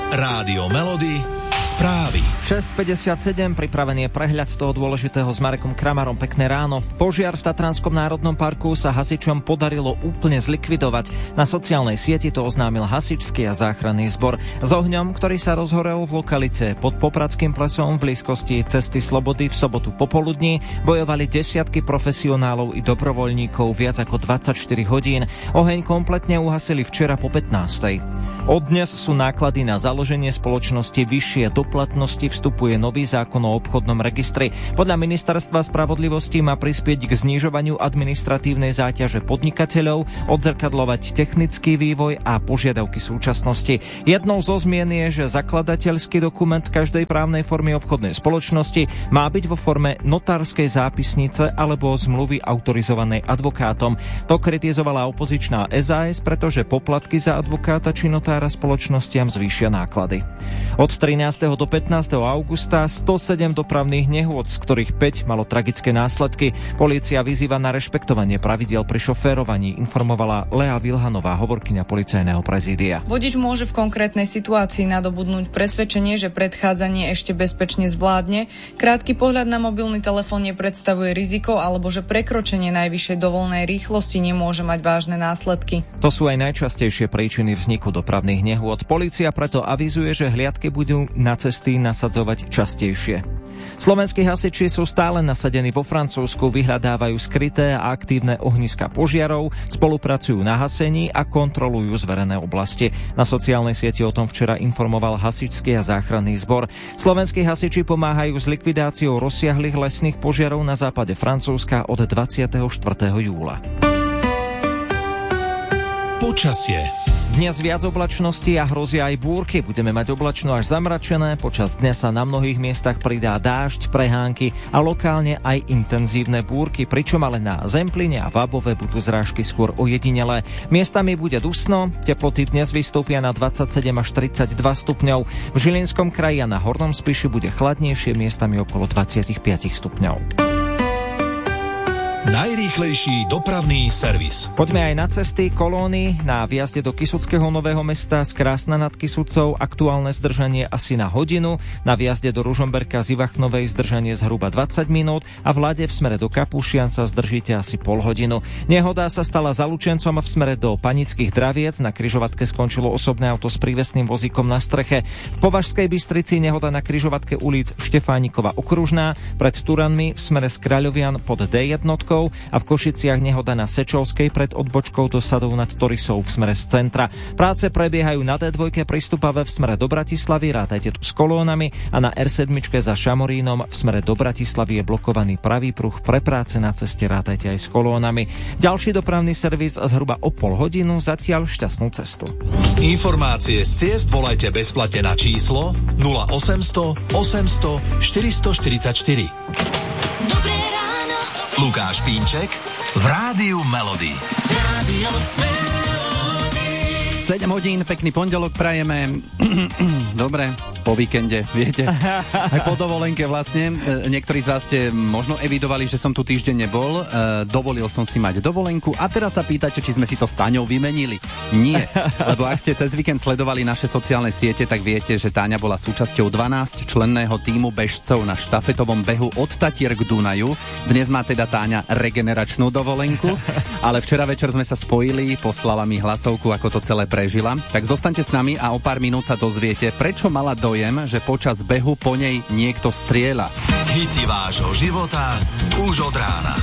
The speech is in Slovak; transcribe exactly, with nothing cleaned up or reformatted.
Rádio Melody, správy. šesť päťdesiatsedem, pripravený je prehľad toho dôležitého s Marekom Kramarom. Pekné ráno. Požiar v Tatranskom národnom parku sa hasičom podarilo úplne zlikvidovať. Na sociálnej sieti to oznámil hasičský a záchranný zbor. S ohňom, ktorý sa rozhorel v lokalite pod Popradským plesom v blízkosti Cesty Slobody v sobotu popoludní, bojovali desiatky profesionálov i dobrovoľníkov viac ako dvadsaťštyri hodín. Oheň kompletne uhasili včera po pätnástej. Od dnes sú náklady na založenie spoločnosti vyššie. Do platnosti vstupuje nový zákon o obchodnom registri. Podľa Ministerstva spravodlivosti má prispieť k znižovaniu administratívnej záťaže podnikateľov, odzrkadľovať technický vývoj a požiadavky súčasnosti. Jednou zo zmien je, že zakladateľský dokument každej právnej formy obchodnej spoločnosti má byť vo forme notárskej zápisnice alebo zmluvy autorizovanej advokátom. To kritizovala opozičná es a es, pretože poplatky za advokáta či notára spoločnostiam zvýšia náklady. Od trinásteho do pätnásteho augusta stosedem dopravných nehôd, z ktorých päť malo tragické následky. Polícia vyzýva na rešpektovanie pravidiel pri šoférovaní, informovala Lea Vilhanová, hovorkyňa policajného prezídia. Vodič môže v konkrétnej situácii nadobudnúť presvedčenie, že predchádzanie ešte bezpečne zvládne. Krátky pohľad na mobilný telefón nepredstavuje riziko, alebo že prekročenie najvyššej dovolenej rýchlosti nemôže mať vážne následky. To sú aj najčastejšie príčiny vzniku dopravných nehôd. Polícia preto avizuje, že hliadky budú na cesty nasadzovať častejšie. Slovenskí hasiči sú stále nasadení vo Francúzsku, vyhľadávajú skryté a aktívne ohniská požiarov, spolupracujú na hasení a kontrolujú zverené oblasti. Na sociálnej sieti o tom včera informoval hasičský a záchranný zbor. Slovenskí hasiči pomáhajú s likvidáciou rozsiahlych lesných požiarov na západe Francúzska od dvadsiateho štvrtého júla. Počasie. Dnes viac oblačnosti a hrozia aj búrky. Budeme mať oblačno až zamračené. Počas dňa sa na mnohých miestach pridá dážď, prehánky a lokálne aj intenzívne búrky, pričom ale na Zempline a Vábove budú zrážky skôr ojedinelé. Miestami bude dusno, teploty dnes vystúpia na dvadsaťsedem až tridsaťdva stupňov. V Žilinskom kraji a na Hornom Spiši bude chladnejšie, miestami okolo dvadsaťpäť stupňov. Najrýchlejší dopravný servis. Poďme aj na cesty. Kolóny na výjazde do Kysuckého Nového Mesta z Krásna nad Kysucou aktuálne zdržanie asi na hodinu, na výjazde do Ružomberka z Ivachnovej zdržanie zhruba dvadsať minút a v Lade v smere do Kapušian sa zdržíte asi pol hodinu. Nehoda sa stala za Lučencom v smere do Panických Draviec, na križovatke skončilo osobné auto s prívesným vozíkom na streche. V Považskej Bystrici nehoda na križovatke ulic Štefánikova Okružná, pred Turanmi v smere z Kráľovian pod dé jedna a v Košiciach nehoda na Sečovskej pred odbočkou do Sadov nad Torisou v smere z centra. Práce prebiehajú na dé dva pri Stupave v smere do Bratislavy, rátajte tu s kolónami, a na er sedem za Šamorínom v smere do Bratislavy je blokovaný pravý pruh, pre práce na ceste rátajte aj s kolónami. Ďalší dopravný servis zhruba o pol hodinu, zatiaľ šťastnú cestu. Informácie z ciest volajte bezplatne na číslo nula osemsto osemsto štyristoštyridsaťštyri. Lukáš Pínček v Rádiu Melody. Rádio Melody. sedem hodín, pekný pondelok prajeme. Dobre, po víkende, viete. Aj po dovolenke vlastne. Niektorí z vás ste možno evidovali, že som tu týždeň nebol. Dovolil som si mať dovolenku a teraz sa pýtate, či sme si to s Táňou vymenili. Nie, lebo ak ste cez víkend sledovali naše sociálne siete, tak viete, že Táňa bola súčasťou dvanásťčlenného tímu bežcov na štafetovom behu od Tatier k Dunaju. Dnes má teda Táňa regeneračnú dovolenku, ale včera večer sme sa spojili, poslala mi hlasovku, ako to celé prežila. Tak zostaňte s nami a o pár minút sa dozviete, prečo mala dojem, že počas behu po nej niekto strieľa. Hity vášho života už od rána.